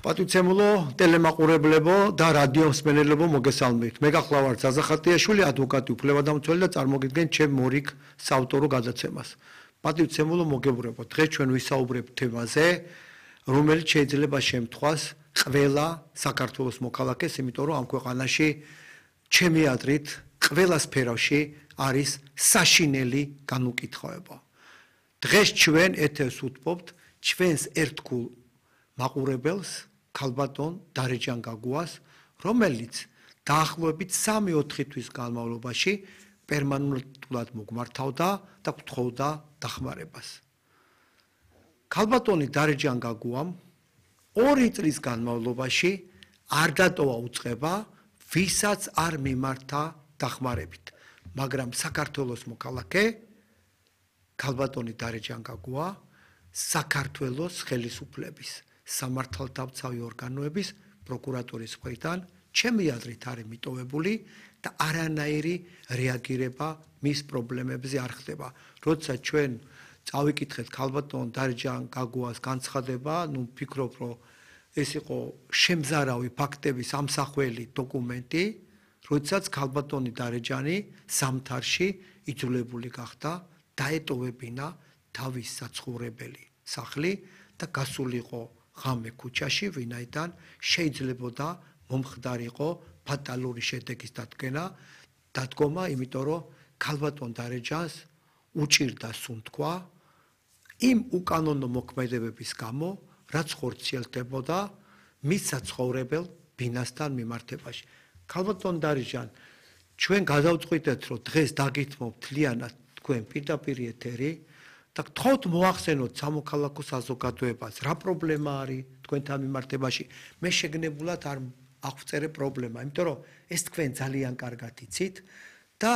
Პატივცემულო ტელემაყურებლებო და რადიო მსმენელებო მოგესალმებით. მე გახლავართ ზაზახატიაშვილი, ადვოკატი, უფლებადამცველი და წარმოგიდგენთ ჩემ მორიგ საავტორო გადაცემას. პატივცემულო მოგებურებო, დღეს ჩვენ ვისაუბრებთ თემაზე, რომელიც შეიძლება შემთხვას ყველა საქართველოს მოქალაქეს, იმიტომ რომ ამ ქვეყანაში ჩემი აზრით ყველა სფეროში არის საშინელი განუკითხავება. დღეს ჩვენ ეთერს უთმობთ ჩვენს ერთგულ მაყურებელს ქალბატონ დარეჯან გაგუას, რომელიც დაახლოებით 3-4 თვის განმავლობაში პერმანენტულად მოგმართავდა და გთხოვდა დახმარებას. ქალბატონი დარეჯან გაგუამ 2 წლის განმავლობაში არ დატოვა უწყება, ვისაც არ მიმართა დახმარებით, მაგრამ საქართველოს მოქალაქე ქალბატონი დარეჯან გაგუა საქართველოს ხელისუფლების სამართალდამცავი ორგანოების პროკურატურის მხრიდან ჩემი აზრით არის მიტოვებული და არანაირი რეაგირება მის პრობლემებზე არ ხდება. როცა ჩვენ წავიკითხეთ ქალბატონ დარეჯან გაგუას განცხადება, ვფიქრობ, რომ ეს იყო შემზარავი ფაქტების ამსახველი დოკუმენტი, როდესაც ქალბატონი დარეჯანი ზამთარში იძულებული გახდა დაეტოვებინა თავის საცხოვრებელი სახლი და გასულიყო ღამე ქუჩაში, ვინაიდან შეიძლებოდა მომხდარიყო ფატალური შედეგის დადგომა, იმიტომ რომ ქალბატონ დარეჯანს უჭირდა სუნთქვა იმ უკანონო მოქმედებების გამო, რაც ხორციელდებოდა მის საცხოვრებელ ბინასთან მიმართებაში. ქალბატონ დარეჯან, ჩვენ გადავწყვიტეთ, რომ დღეს დაგითმობთ მთლიანად თქვენ პირდაპირ ეთერი და გთხოვთ მოახსენოთ სამოქალაქო საზოგადოებას, რა პრობლემა არის თქვენთან მიმართებაში. მე შეგნებულად არ აღწერე პრობლემა, იმიტომ რომ ეს თქვენ ძალიან კარგად იცით და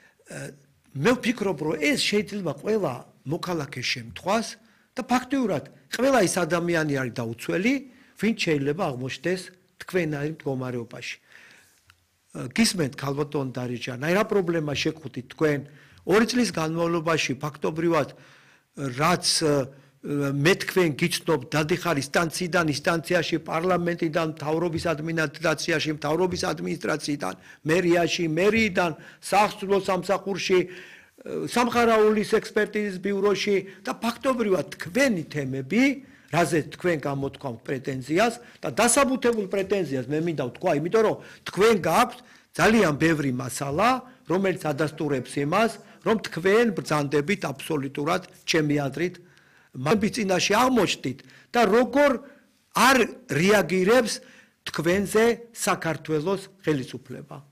მე ვფიქრობ, რომ ეს შეიძლება ყველა მოქალაქეს შემთხვას და ფაქტიურად ყველა ის ადამიანი არის დაუცველი, ვინც შეიძლება აღმოჩნდეს თქვენაირ მდგომარეობაში. გისმენთ ქალბატონ დარეჯან, აი რა პრობლემა შეგხვდით თქვენ 2 წლის განმავლობაში ფაქტობრივად რაც მე თქვენ გიცნობ დადიხარ ინსტანციიდან ინსტანციაში, პარლამენტიდან, მთავრობის ადმინისტრაციაში, მთავრობის ადმინისტრაციიდან, მერიაში, მერიიდან, საახსნელო სამსახურში, სამხარაულის ექსპერტიზის ბიუროში და ფაქტობრივად თქვენი თემები, რაზეც თქვენ გამოთქვამთ პრეტენზიას და დასაბუთებულ პრეტენზიას მე მინდა ვთქვა, იმიტომ რომ თქვენ გააქვთ ძალიან ბევრი მასალა, რომელიც ადასტურებს იმას, რომ თქვენ ბრძანდებით აბსოლუტურად ჩემი აზრით მამის წინაშე აღმოჩნდით და როგორ არ რეაგირებს თქვენზე საქართველოს ხელისუფლება.